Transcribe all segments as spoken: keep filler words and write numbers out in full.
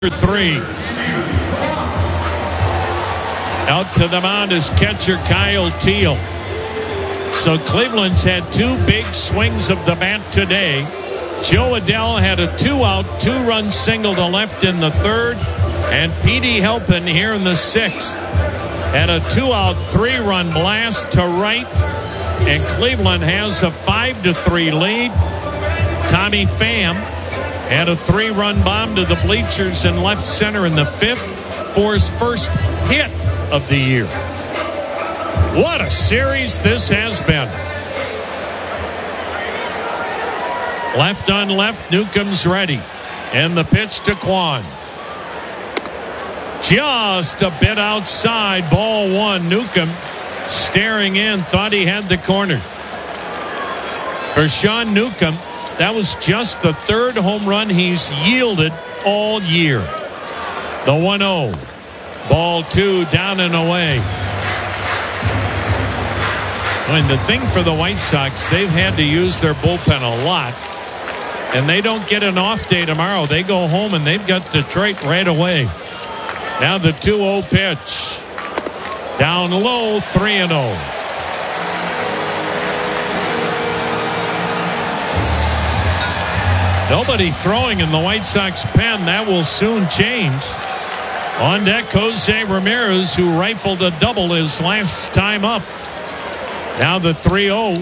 Three. Out to the mound is catcher Kyle Teel. So Cleveland's had two big swings of the bat today. Joe Adell had a two-out, two-run single to left in the third, and Petey Halpin here in the sixth had a two-out, three-run blast to right, and Cleveland has a five to three lead. Tommy Pham had a three-run bomb to the bleachers in left center in the fifth for his first hit of the year. What a series this has been. Left on left, Newcomb's ready. And the pitch to Kwan. Just a bit outside, ball one. Newcomb staring in, thought he had the corner. For Sean Newcomb, that was just the third home run he's yielded all year. The one oh. Ball two, down and away. And the thing for the White Sox, they've had to use their bullpen a lot. And they don't get an off day tomorrow. They go home and they've got Detroit right away. Now the two oh pitch. Down low, three and oh. Nobody throwing in the White Sox pen. That will soon change. On deck, Jose Ramirez, who rifled a double his last time up. Now the three oh.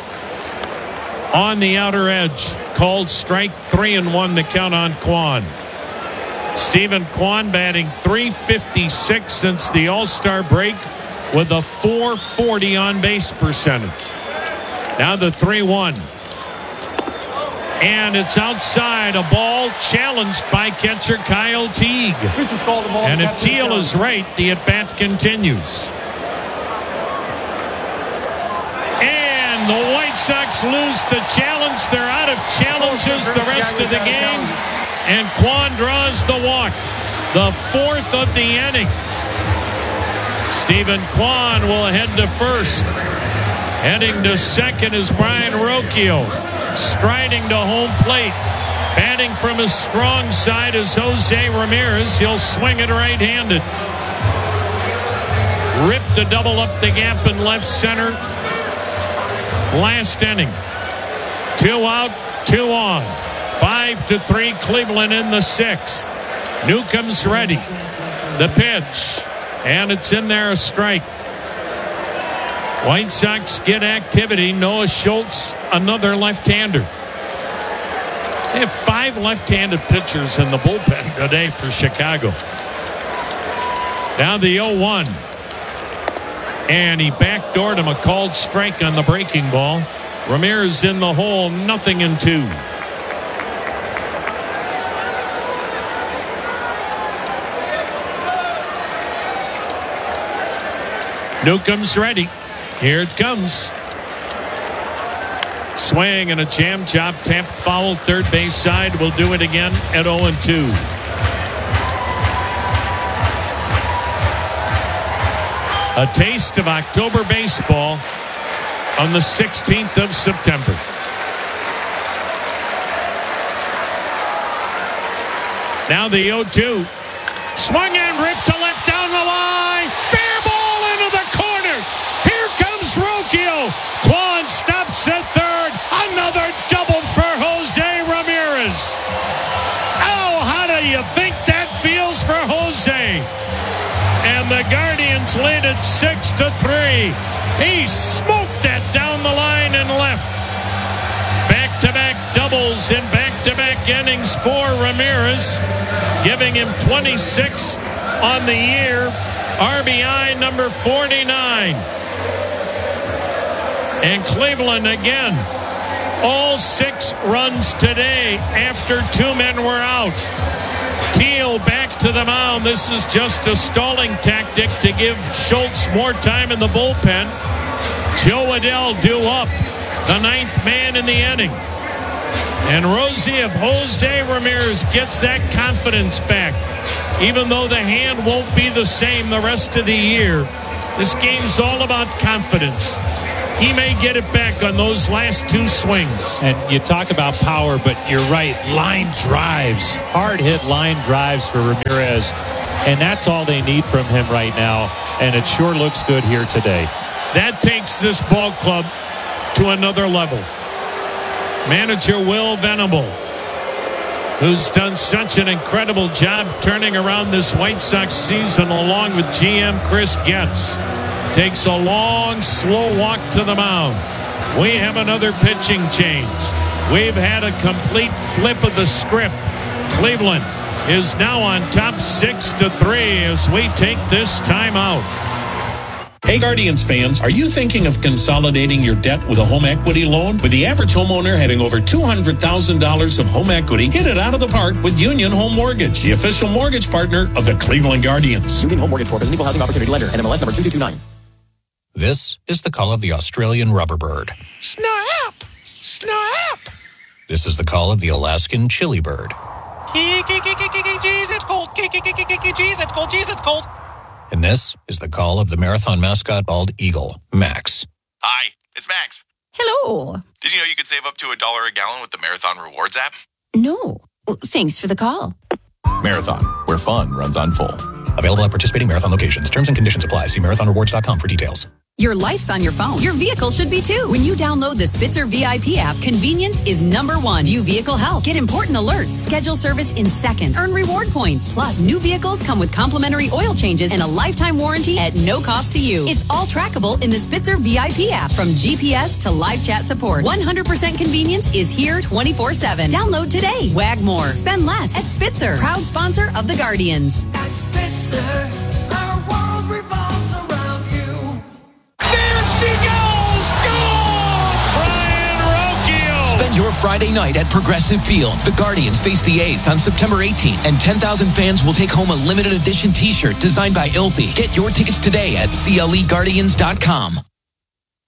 On the outer edge. Called strike, three and one, the count on Kwan. Stephen Kwan batting three fifty-six since the All-Star break with a four forty on base percentage. Now the three one. And it's outside, a ball challenged by catcher Kyle Teague. And if Teel is right, the at-bat continues. And the White Sox lose the challenge. They're out of challenges the rest of the game. And Kwan draws the walk. The fourth of the inning. Stephen Kwan will head to first. Heading to second is Brian Rocchio. Striding to home plate. Batting from his strong side is Jose Ramirez. He'll swing it right-handed. Ripped a double up the gap in left center. Last inning. Two out, two on. Five to three, Cleveland in the sixth. Newcomb's ready. The pitch. And it's in there, a strike. White Sox get activity. Noah Schultz, another left-hander. They have five left-handed pitchers in the bullpen today for Chicago. Now the oh one. And he backdoored him, a called strike on the breaking ball. Ramirez in the hole, nothing in two. Newcomb's ready. Here it comes. Swing and a jam chop, tapped foul, third base side. Will do it again at oh and two. A taste of October baseball on the sixteenth of September. Now the oh two. Swung and ripped to left down the line. Fair ball into the corner. Here comes Rocchio. Kwan stops at third. Another double for Jose Ramirez. Oh, how do you think that feels for Jose? And the Guardians lead at six to three. He smoked that down the line and left. Back-to-back doubles in back-to-back innings for Ramirez, giving him twenty-six on the year. R B I number forty-nine. And Cleveland again. All six runs today after two men were out. Teel back to the mound. This is just a stalling tactic to give Schultz more time in the bullpen. Joe Adell due up, the ninth man in the inning. And Rosie, if Jose Ramirez gets that confidence back, even though the hand won't be the same the rest of the year, this game's all about confidence. he may get it back on those last two swings. And you talk about power, but you're right. Line drives, hard hit line drives for Ramirez. And that's all they need from him right now. And it sure looks good here today. That takes this ball club to another level. Manager Will Venable, who's done such an incredible job turning around this White Sox season along with G M Chris Getz, takes a long, slow walk to the mound. We have another pitching change. We've had a complete flip of the script. Cleveland is now on top six to three as we take this time out. Hey Guardians fans, are you thinking of consolidating your debt with a home equity loan? With the average homeowner having over two hundred thousand dollars of home equity, hit it out of the park with Union Home Mortgage, the official mortgage partner of the Cleveland Guardians. Union Home Mortgage Corp is an equal housing opportunity lender, N M L S number two two two nine. This is the call of the Australian rubberbird. Snap! Snap! This is the call of the Alaskan chili bird. Jeez, it's cold. Jeez, it's cold. Jeez, it's cold. And this is the call of the marathon mascot bald eagle, Max. Hi, it's Max. Hello. Did you know you could save up to a dollar a gallon with the Marathon Rewards app? No. Well, thanks for the call. Marathon, where fun runs on full. Available at participating Marathon locations. Terms and conditions apply. See marathon rewards dot com for details. Your life's on your phone. Your vehicle should be too. When you download the Spitzer V I P app, convenience is number one. View vehicle health. Get important alerts. Schedule service in seconds. Earn reward points. Plus, new vehicles come with complimentary oil changes and a lifetime warranty at no cost to you. It's all trackable in the Spitzer V I P app. From G P S to live chat support. one hundred percent convenience is here twenty-four seven. Download today. Wag more. Spend less at Spitzer. Proud sponsor of the Guardians. At Spitzer, our world revolves around you. She goes! Goal! Brayan Rocchio! Spend your Friday night at Progressive Field. The Guardians face the A's on September eighteenth, and ten thousand fans will take home a limited edition t-shirt designed by Ilthy. Get your tickets today at C L E Guardians dot com.